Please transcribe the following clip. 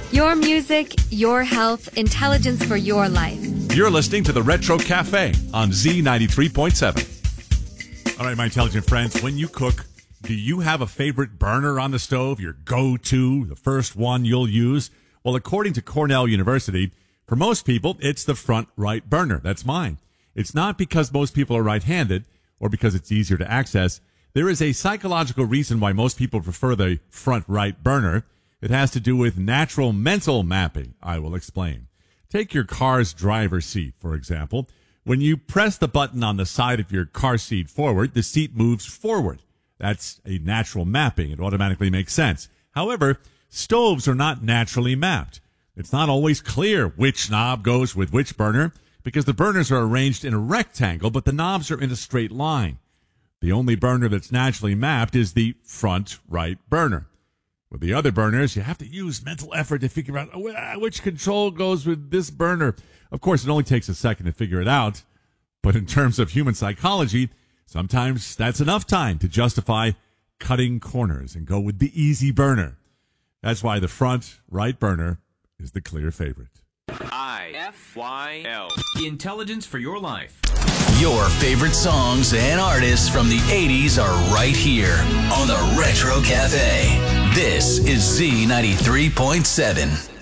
Your music, your health, intelligence for your life. You're listening to the Retro Cafe on Z93.7. All right, my intelligent friends, when you cook, do you have a favorite burner on the stove, your go-to, the first one you'll use? Well, according to Cornell University, for most people, it's the front right burner. That's mine. It's not because most people are right-handed or because it's easier to access. There is a psychological reason why most people prefer the front right burner. It has to do with natural mental mapping. I will explain. Take your car's driver's seat, for example. When you press the button on the side of your car seat forward, the seat moves forward. That's a natural mapping. It automatically makes sense. However, stoves are not naturally mapped. It's not always clear which knob goes with which burner because the burners are arranged in a rectangle, but the knobs are in a straight line. The only burner that's naturally mapped is the front right burner. With the other burners, you have to use mental effort to figure out which control goes with this burner. Of course, it only takes a second to figure it out. But in terms of human psychology, sometimes that's enough time to justify cutting corners and go with the easy burner. That's why the front right burner is the clear favorite. IFYL. Intelligence for your life. Your favorite songs and artists from the 80s are right here on the Retro Cafe. This is Z93.7.